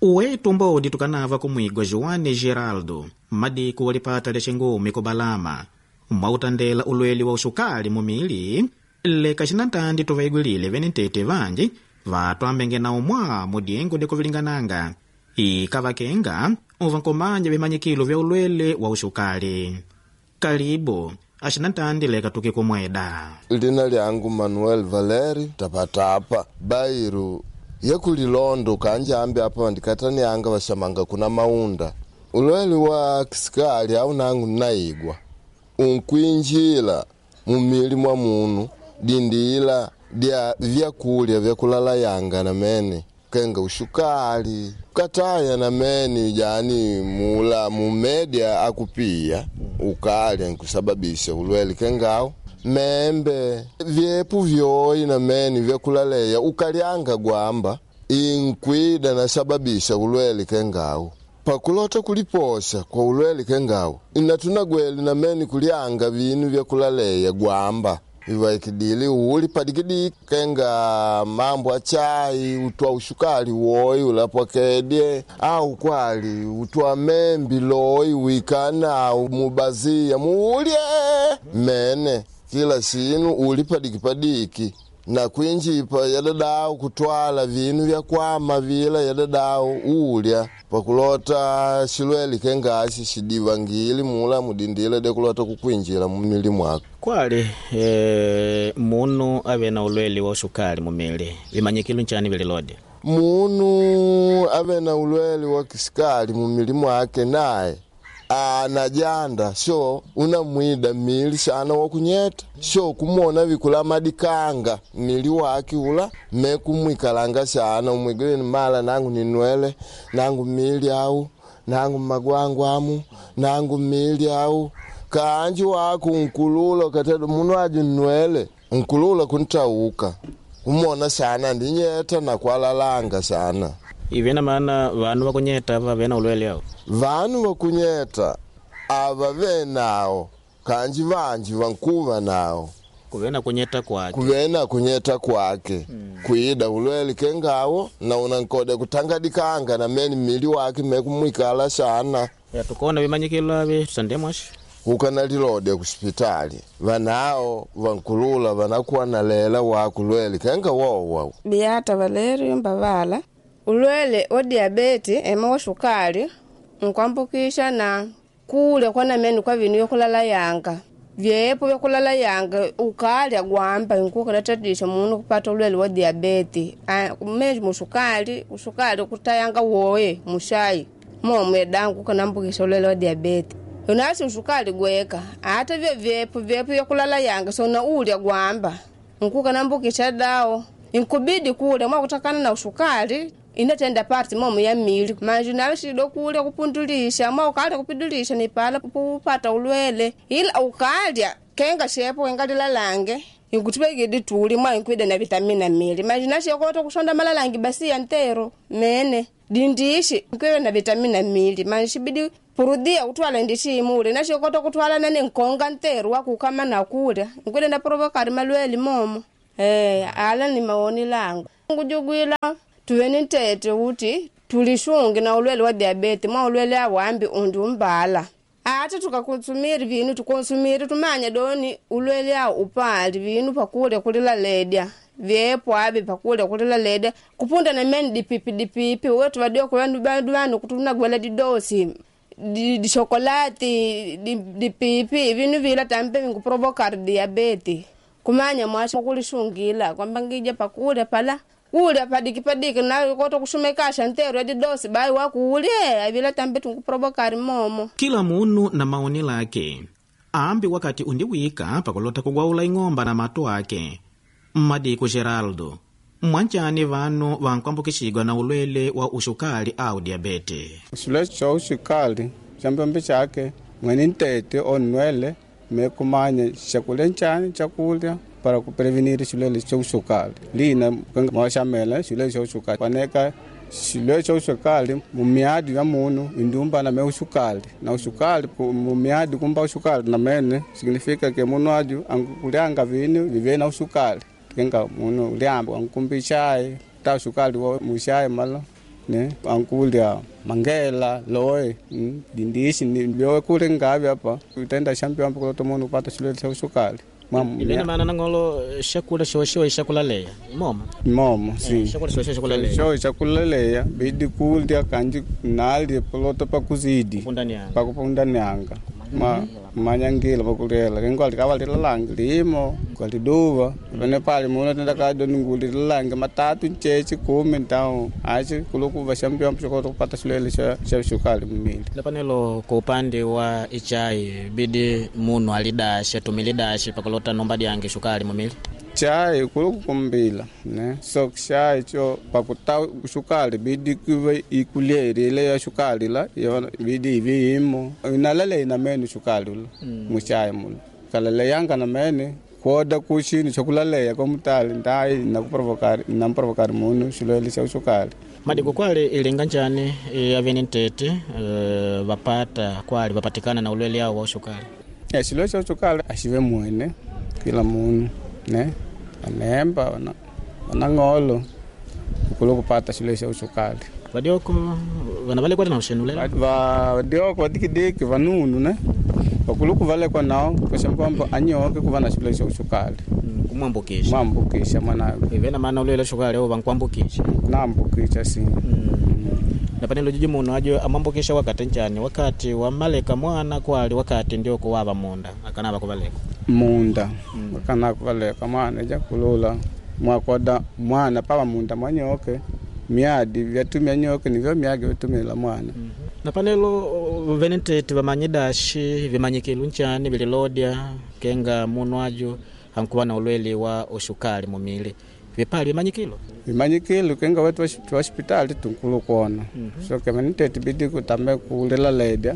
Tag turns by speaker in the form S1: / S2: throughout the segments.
S1: Uwetu mbodi tukanava kumwigwa Joane Geraldo madiku walipata lexingumi kubalama mwautandela ulweli wa usukali mumili leka xinantandi tuvaigwilile venentete vanji vatwambenge na umwa mudiengo de kuvilingananga ikavakenga uvankomanya vimanyikilo vya ulwele wa usukali. Karibu axinantandi leka tukikumweda.
S2: Lina lyangu Manuel Valeri Tapatapa Bairu yakulilondo kanjambi apa ndikatani anga vashamanga kuna maunda ulweli wa kisikali au nangu naigwa unkwinjila mumili mwa munu dindila dia vyakulya vyakulala yanga na mene kenga ushukali kataya na mene jani mula mumedia akupia ukalya nkusababisha ulweli kengao membe vyepu vyoi na meni vyakulaleya ukalyanga gwamba inkwida na sababisha ulweli kengao pakulota kuliposha kwa ulweli kengao inatunagweli na meni kulyanga vinu vyakulaleya gwamba iwaikidili uli padikidi kenga mambo achai utwa ushukali woi ulapokedye au kwali utwa membi loi wikana mubazia muulye mene kila sinu uli padiki na kwinjipa yadadao kutwala vinu vya kwama vila yadadao ulya pakulota shilweli kengashi shidivangili mula mudindile de kulota kukwinjila mumili mwako.
S1: Kwali munu ave na ulweli wa usukali mumili vimanyikilu nchani vililode?
S2: Munu ave na ulweli wa kisikali mumili mwake nae anajanda so unamwida mili sana wakunyeta so kumona vikula madikanga mili waki ula mekumwikalanga sana umwigeni mala nangu ninwele nangu mili au nangu magwangu amu nangu mili au kanji waku nkulula katedo munu aji nwele nkulula kuntauka umona sana ndinyeta na kwalalanga sana.
S1: Ivena maana vanu wakunyeta vavena ulweli yao?
S2: Vanu wakunyeta ava venao kanji vanji vankuva nao
S1: kuvena
S2: kunyeta kwake kuida ulweli kengawo na unankode kutangadikanga na meni mili wake mekumwikala sana
S1: ya tukona vimanyikilo avi tusandemwashi
S2: ukanalilode kuspitali vanao vankulula vanakuwa na lela wakulweli kenga wowo.
S3: Beata Valeri Mbavala ulwele wa diabeti ema wa shukali nkwambukisha na kule kwa na meni kwa vinu yokulala yanga vyepo yokulala yanga ukalya gwamba nkuka natadisha munu kupata ulwele wa diabeti meji mushukali kutayanga woye mushai momwedangu kanambukisha ulwele wa diabeti unasi ushukali gweka hata vyepo yokulala yanga so na ulya gwamba nkuka nambukisha dao inkubidi kule mwa kutakana na ushukali inatenda parti momu ya mili majunali shido kule kupundulisha mwa ukalya kupundulisha ni pala kupata ulwele ila ukalya kenga shepo engalila lange inkutubegedi tuli mwa inkwida na vitamina mili majunali shekota kushonda malalangi basi ya ntero mene dindishi inkwida na vitamina mili majibidi purudia kutwala ndishi imule na shekota kutwala nane nkonga ntero wakukama na kule inkwida na provokari malwele momo ala ni maoni langu ngujugwila tuweni ntete uti tulishungi na ulwele wa diabeti mwa ulwele awambi undi umbala ati tukakonsumiri vinu tukonsumiri tumanya doni ulwele au upali vinu pakule kulila ledya vyepo abi pakule kulila ledya kupunda na meni dipipi wetu vadio kuwandu kutuna gwela didosi di chokolati di pipi vinu vila tampe vinkuprovocar diabeti kumanya mwasha kulishungila kwamba ngija pakule pala ule padiki na koto kushumekasha ntero ya didosi bai waku ule avila tambetu nkuprovokari momo.
S1: Kila munu na maoni lake ambi wakati undiwika pakulota kugwaula ing'omba na matu wake Madiku Geraldo mwanchani vanu vankwambukishigwa na ulwele wa ushukali au diabete.
S4: Shule cho ushukali chambambi chake mwani ntete onwele mekumanya chakule nchani chakulya para kuprevenir shule cho ushukali lina mwashamela shule cho ushukali paneka shule cho ushukali mumiadi ya munu indumba na me ushukali na ushukali mumiadi kumba ushukali na mene signifika ke munu aju angukulyanga vinu vive na ushukali kenga munu ulyamba ankumbi chai ta ushukali wa mushai mala ne ankulya mangela loe dindishi ndio kule ngavi hapa utaenda champion hapo kwa mtu upata shule cha usukali
S1: ile maana nangolo shakula shosho shakulaleya
S4: momo si
S1: shakula shosho shakulaleya
S4: shakulaleya bidi kulya kanji nali poloto pakuzidi pakupunda nyanga manyangila pakulela kengo alikawalila langi limo kwaliduva vene pale muno tenda kado ningulila langi matatu nchechi 10 ntao achi kulukuva champion chokota kupata shulele cha shukali mumili
S1: lapanelo kwa upande wa ichai bidi muno alidashe tumilidashe pakulota nombadi yange shukali mumili
S4: chai kulukukumbila ne so chai cho pakuta shukali bidi kuwe ikuleri ile ya shukali la bidi vimo inalele ina menu shukali la muchai mulo kalele yanga na mene koda kushini chokulale ya komutali ndai na provokari muno shulele cha shukali
S1: madiko kwale ilinganjani avenentete vapata kwali vapatikana na ulwele yao wa shukali
S4: shulele cha shukali ashive mwene kila muno ne anemba wanangolo kulokupata shule cha ushukali
S1: wadioko vanavale kwa na ushenule
S4: wadioko wadikidiki vanunu ne wakuluku vale kwa nao kwa sababu anyoke kuvana shule cha ushukali kumwambukisha mwana
S1: ivena maana ulele shukali au vankwambukisha
S4: naambukisha si
S1: na panelo jiji muno ajo amambukisha wakati njani wakati wa maleka mwana kwali wakati ndio kuwava munda akanava kuvaleka
S4: munda akana kuvaleka mwana ja kulula mwakoda mwana pava munda mwanyoke miadi vyatumia nyoke nivyo miage vyatumila mwana
S1: na panelo venentete vamanyidashi vimanyikilu nchani vililodia kenga muno ajo hankuwa na ulweli wa ushukali mumili vipali vimanyikilo kenga wetu wa hospitali tunkulu kuona so kama nitete bidi kutambe kulela ledia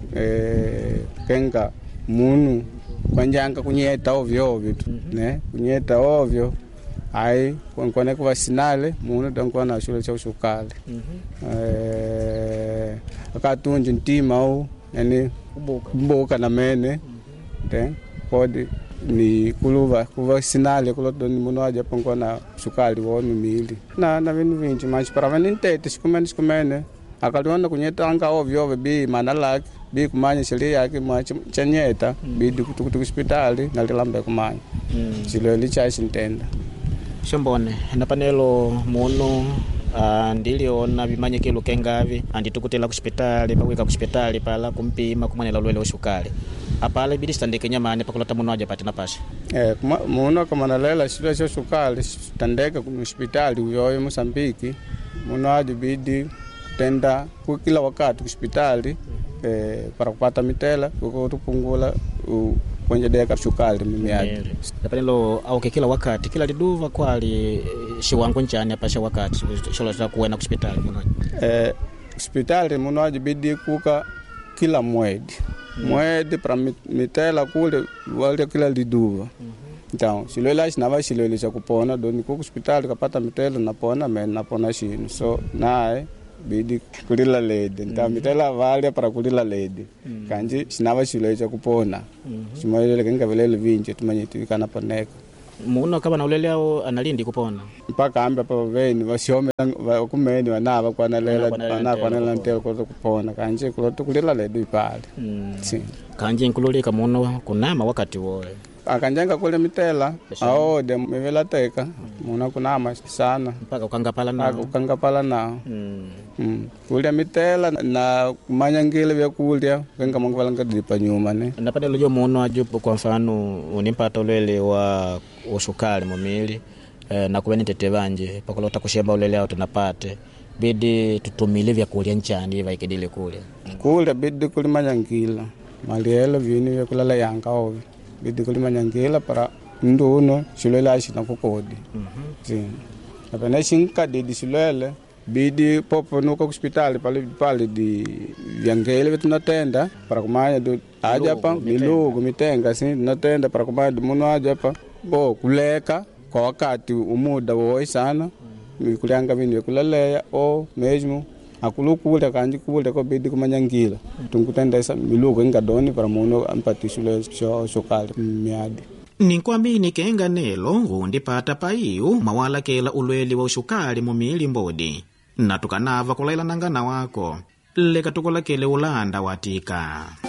S1: kenga munu kwanjanga kunyeta ovyo vitu ne kunyeta ovyo ai kone kwa sinale munu donkwa na shule cha ushukali akatunje ntima au yani kuboka na mene podi ni kuva sinale kuloto ni muno aja pongwa na shukali wonu mili na vinu vinji manchi para venintete shikumene akaliona kunyeta anga ovyo bi manalaki bi kumanya shili yake mwachi chanyeta bidi kutukutu hospitali na lilambe kumanya chilo licha shintenda shombone na panelo muno ndiliona vimanyikilo kengavi anditukutela kuspitali pawika kuspitali pala kumpima kumwanela ulwele ushukali apale bidi standeke nyamane pakulota muno aja patina pasha
S4: muno kama nalela shule cha ushukali standeke kuspitali uyoyo Mosambiki muno aja bidi tenda kila wakati hospitali para kupata mitela kutupungula kwenye deka shukali mimiaji
S1: napalelo au kila wakati kila liduva kwali shiwangu nchani apasha wakati sholo za kuwena hospitali muno
S4: hospitali muno aji bidi kuka kila mwedi para mitela kule wale kila liduva então shilwela shinava shilwele cha kupona doni ku hospitali kapata mitela napona napona shino so nae bidi kulila lede ntamitela vale para kulila lede kanji sinava shilwele cha kupona shimoyele kenga velele vinje tumanyiti kana poneka
S1: muno kama na ulele au analindi kupona
S4: mpaka ambe pa veni wasiome kumeni wanava kwa nalela ntelo kwa kupona kanji kuloto kulila lede ipale si
S1: kanji nkululika muno kunama wakati woe
S4: akanjanga kule mitela aode mevela teka muna kunama sana
S1: mpaka ukangapala nao
S4: kule mitela na kumanyangile vya kulya kenga mungu valanga dipa nyuma ne
S1: napata lojo muno ajupo kwa mfano unimpata ulele wa ushukali mumili na kuweni tete vanje pakulota kushemba ulele au tunapate bidi tutumile vya kulya nchani vaikidile kule
S4: bidi kulimanyangila malielo vini vya kulala yanga ovi bidi kulimanyangila para nduno shilwele ashina kukodi napene shinka didi shilwele bidi popo nuko hospitali pale di vyangele vetu natenda para kumanya do aja pa milugu mitenga si natenda para kumanya muno aja pa bo kuleka kwa wakati umuda woi sana mikulyanga vini kulaleya o mesmo akulukule kanji kule ko bidi kumanyangila tunkutenda isa milugu ngadoni para muno ampatishule shokali miadi
S1: ninkwambini kenga nelo undipata paiu mawala kela ulweli wa ushukali mumili mbodi na tukanava kulaila nangana wako leka tukolakele ulanda watika.